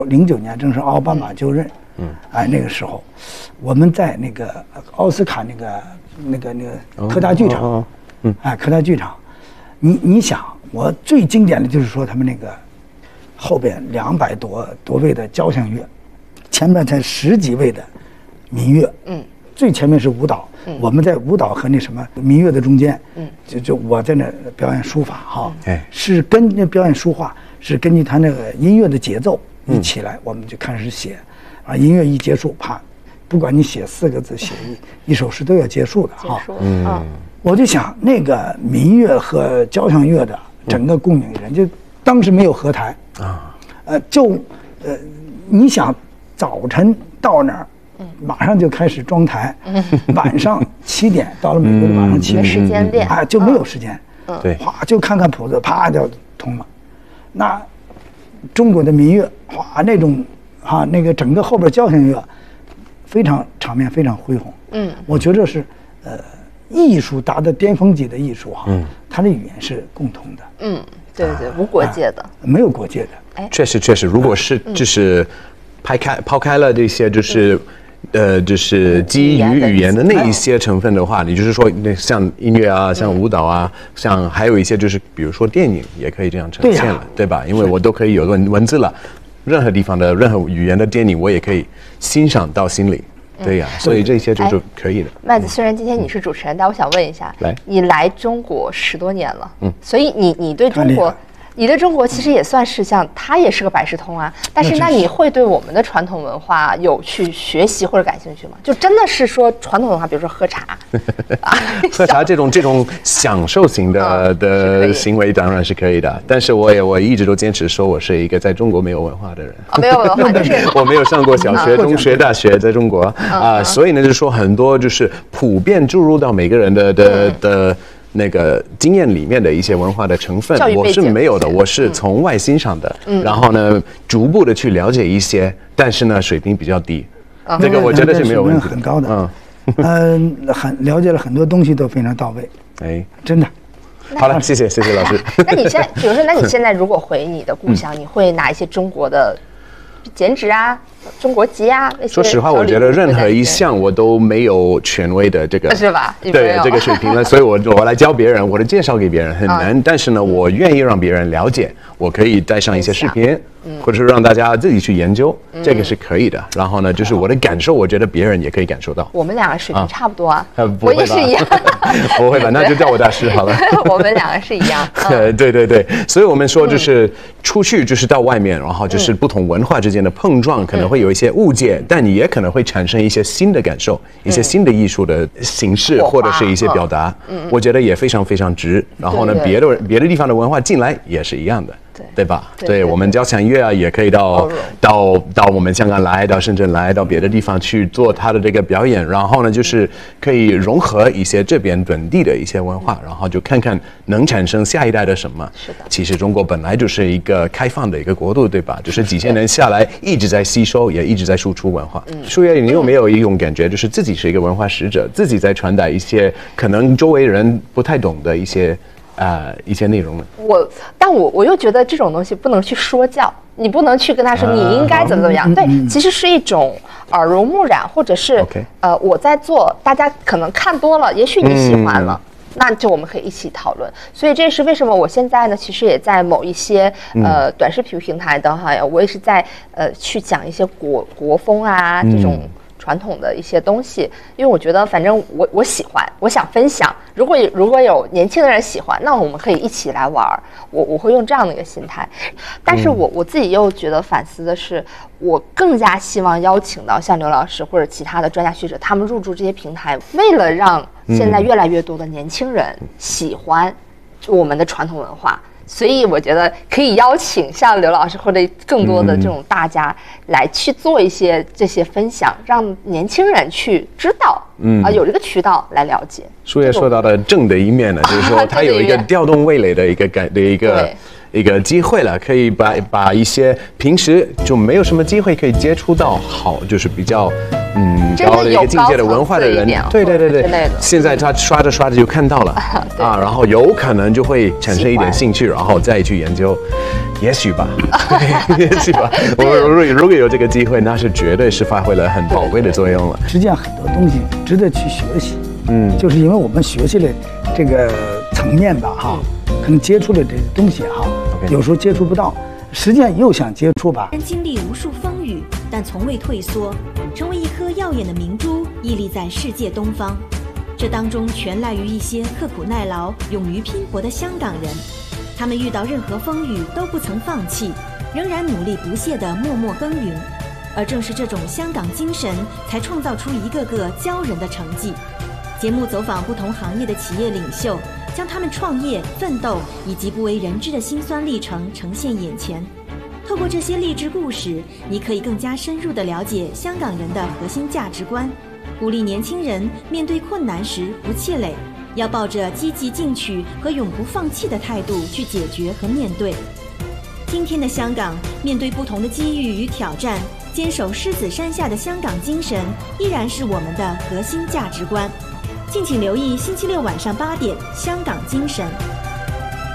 09年正是奥巴马就任，那个时候，我们在那个奥斯卡那个科大剧场，科大剧场，你想，我最经典的就是说他们那个后边200多位的交响乐，前面才10几位的民乐，最前面是舞蹈，我们在舞蹈和那什么民乐的中间，就我在那表演书法哈，是表演书画是根据他那个音乐的节奏一起来，我们就开始写，音乐一结束，啪，不管你写4个字，写一首诗都要结束的哈，我就想那个民乐和交响乐的整个共鸣人，就当时没有合台啊，你想早晨到那儿。马上就开始装台，晚上7点到了美国的晚上7点， 时间练就没有时间， 对， 哗就看看谱子，啪就通了。那中国的民乐，哗那种那个整个后边交响乐，非常场面非常恢宏。我觉得是艺术达到巅峰级的艺术它的语言是共通的。 对，无国界的， 没有国界的。 确实，如果是就是抛开了这些就是基于语言的那一些成分的话，你就是说，像音乐啊，像舞蹈啊，像还有一些就是比如说电影也可以这样呈现了，对吧？因为我都可以有文字了，任何地方的任何语言的电影我也可以欣赏到心里，对呀，所以这些就是可以的。 麦子，虽然今天你是主持人，但我想问一下，你来中国10多年了，所以你对中国。你对中国其实也算是像它也是个百事通啊，但是那你会对我们的传统文化有去学习或者感兴趣吗？就真的是说传统文化，比如说喝茶， 喝茶这种享受型的行为当然是可以的，但是我一直都坚持说我是一个在中国没有文化的人， 没有文化就是我没有上过小学、中学、大学，在中国所以呢，就是说很多就是普遍注入到每个人的。那个经验里面的一些文化的成分，我是没有的，我是从外欣赏的，然后呢，逐步的去了解一些，但是呢，水平比较低，这个我觉得是没有问题的， 很高的，很了解了很多东西都非常到位，真的。 好了，谢谢老师。 那你现在，比如说，那你现在如果回你的故乡，你会拿一些中国的剪纸啊？中国籍啊， 说实话，我觉得任何一项我都没有权威的这个， 是吧？ 对这个水平了，所以我来教别人或者介绍给别人很难。但是呢，我愿意让别人了解，我可以带上一些视频，或者是让大家自己去研究，这个是可以的。然后呢，就是我的感受，我觉得别人也可以感受到。 我们两个水平差不多啊，我也是一样。 不会吧？那就叫我大师好了。 我们两个是一样。 对，所以我们说就是出去就是到外面，然后就是不同文化之间的碰撞，可能会有一些误解，但你也可能会产生一些新的感受，一些新的艺术的形式，或者是一些表达。我觉得也非常非常值。然后呢，别的地方的文化进来也是一样的。对吧？对，我们交响乐啊，也可以到我们香港来，到深圳来，到别的地方去做他的这个表演。然后呢，就是可以融合一些这边本地的一些文化，然后就看看能产生下一代的什么。 是的。 其实中国本来就是一个开放的一个国度，对吧？就是几千年下来一直在吸收，也一直在输出文化。舒月，你有没有一种感觉，就是自己是一个文化使者，自己在传达一些可能周围人不太懂的一些内容呢？ 但我又觉得这种东西不能去说教，你不能去跟他说你应该怎么样。对，其实是一种耳濡目染，或者是我在做，大家可能看多了，也许你喜欢了。那就我们可以一起讨论，所以这是为什么我现在呢，其实也在某一些短视频平台的哈，我也是在去讲一些国风啊这种传统的一些东西，因为我觉得反正我喜欢，我想分享。如果有年轻的人喜欢，那我们可以一起来玩。我会用这样的一个心态。但是我自己又觉得反思的是，我更加希望邀请到像刘老师或者其他的专家学者，他们入驻这些平台，为了让现在越来越多的年轻人喜欢我们的传统文化。所以我觉得可以邀请像刘老师或者更多的这种大家来去做一些这些分享，让年轻人去知道，有这个渠道来了解。 舒月说到的正的一面呢，就是说它有一个调动味蕾的一个机会了，可以把一些平时就没有什么机会可以接触到就是比较高的一个境界的文化的人，对，现在他刷着刷着就看到了啊，然后有可能就会产生一点兴趣，然后再去研究，也许吧，也许吧。我们如果有这个机会，那是绝对是发挥了很宝贵的作用了。 实际上很多东西值得去学习，就是因为我们学习的这个层面吧，哈，可能接触了这个东西哈，有时候接触不到，实际上又想接触吧。 经历无数风雨，但从未退缩，成为一颗耀眼的明珠，屹立在世界东方。这当中全赖于一些刻苦耐劳、勇于拼搏的香港人。他们遇到任何风雨都不曾放弃，仍然努力不懈地默默耕耘。而正是这种香港精神，才创造出一个个骄人的成绩。节目走访不同行业的企业领袖，将他们创业、奋斗以及不为人知的辛酸历程呈现眼前。透过这些励志故事，你可以更加深入地了解香港人的核心价值观，鼓励年轻人面对困难时不气馁，要抱着积极进取和永不放弃的态度去解决和面对。今天的香港，面对不同的机遇与挑战，坚守狮子山下的香港精神依然是我们的核心价值观。敬请留意星期六晚上8点《香港精神》。